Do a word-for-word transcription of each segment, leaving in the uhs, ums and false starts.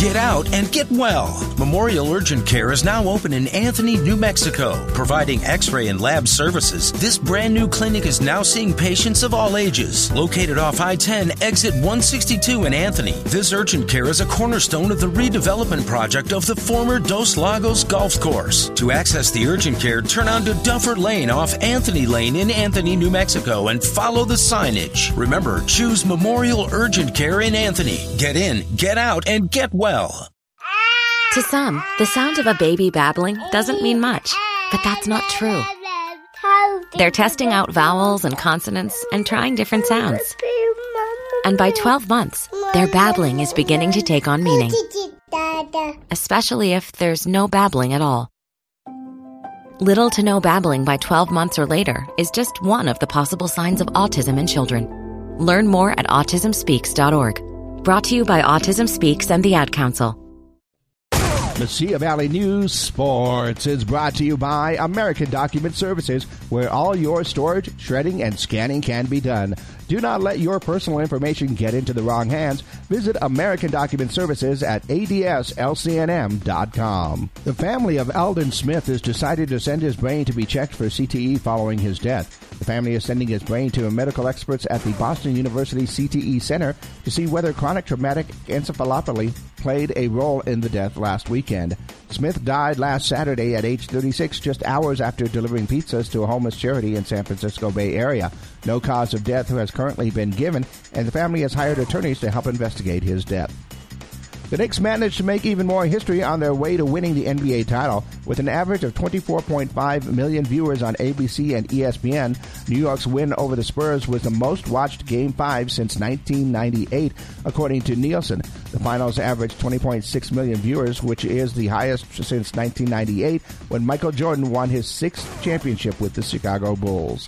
get out, and get well. Memorial Urgent Care is now open in Anthony, New Mexico, providing x-ray and lab services. This brand new clinic is now seeing patients of all ages. Located off I ten, exit one sixty-two in Anthony, this urgent care is a cornerstone of the redevelopment project of the former Dos Lagos Golf Course. To access the urgent care, turn onto Duffer Lane off Anthony Lane in Anthony, New Mexico, and follow the signage. Remember, choose Memorial Urgent Care in Anthony. Get in, get out, and get well. To some, the sound of a baby babbling doesn't mean much, but that's not true. They're testing out vowels and consonants and trying different sounds. And by twelve months, their babbling is beginning to take on meaning, especially if there's no babbling at all. Little to no babbling by twelve months or later is just one of the possible signs of autism in children. Learn more at autism speaks dot org. Brought to you by Autism Speaks and the Ad Council. Mesilla Valley News Sports is brought to you by American Document Services, where all your storage, shredding, and scanning can be done. Do not let your personal information get into the wrong hands. Visit American Document Services at A D S L C N M dot com. The family of Eldon Smith has decided to send his brain to be checked for C T E following his death. The family is sending his brain to medical experts at the Boston University C T E Center to see whether chronic traumatic encephalopathy played a role in the death last weekend. Smith died last Saturday at age thirty-six, just hours after delivering pizzas to a homeless charity in San Francisco Bay Area. No cause of death has currently been given, and the family has hired attorneys to help investigate his death. The Knicks managed to make even more history on their way to winning the N B A title. With an average of twenty-four point five million viewers on A B C and E S P N, New York's win over the Spurs was the most watched Game five since nineteen ninety-eight, according to Nielsen. The finals averaged twenty point six million viewers, which is the highest since nineteen ninety-eight, when Michael Jordan won his sixth championship with the Chicago Bulls.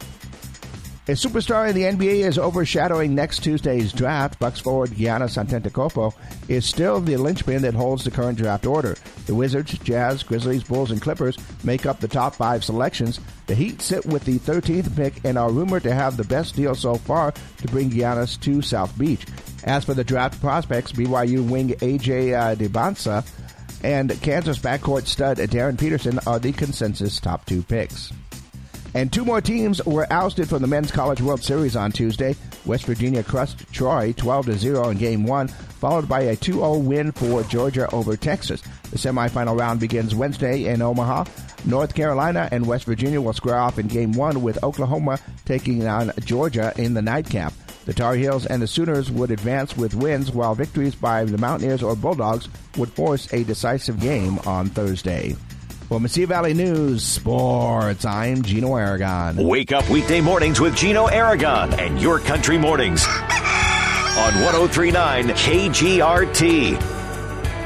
A superstar in the N B A is overshadowing next Tuesday's draft. Bucks forward Giannis Antetokounmpo is still the linchpin that holds the current draft order. The Wizards, Jazz, Grizzlies, Bulls, and Clippers make up the top five selections. The Heat sit with the thirteenth pick and are rumored to have the best deal so far to bring Giannis to South Beach. As for the draft prospects, B Y U wing A J uh, DeBansa and Kansas backcourt stud Darren Peterson are the consensus top two picks. And two more teams were ousted from the Men's College World Series on Tuesday. West Virginia crushed Troy twelve to zero in Game one, followed by a two oh win for Georgia over Texas. The semifinal round begins Wednesday in Omaha. North Carolina and West Virginia will square off in Game one, with Oklahoma taking on Georgia in the nightcap. The Tar Heels and the Sooners would advance with wins, while victories by the Mountaineers or Bulldogs would force a decisive game on Thursday. For Mesilla Valley News Sports, I'm Gino Aragon. Wake up weekday mornings with Gino Aragon and Your Country Mornings on one oh three point nine K G R T.